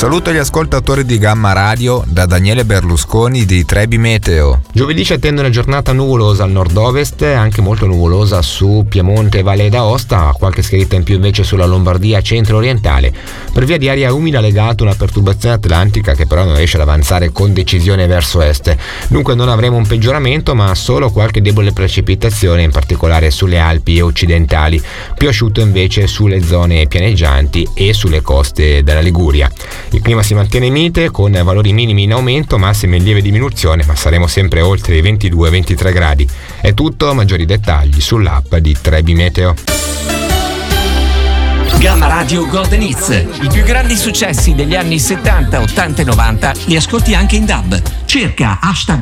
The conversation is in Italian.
saluto agli ascoltatori di Gamma Radio da Daniele Berlusconi di Trebi Meteo. Giovedì ci attende una giornata nuvolosa al nord-ovest, anche molto nuvolosa su Piemonte e Valle d'Aosta, qualche schiarita in più invece sulla Lombardia centro-orientale. Per via di aria umida legata una perturbazione atlantica che però non riesce ad avanzare con decisione verso est. Dunque non avremo un peggioramento, ma solo qualche debole precipitazione, in particolare sulle Alpi occidentali. Più asciutto invece sulle zone pianeggianti e sulle coste della Liguria. Il clima si mantiene mite con valori minimi in aumento, massime in lieve diminuzione, ma saremo sempre oltre i 22-23 gradi. È tutto, maggiori dettagli sull'app di Trebi Meteo. Gamma Radio Golden Hits. I più grandi successi degli anni 70, 80 e 90 li ascolti anche in DAB. Cerca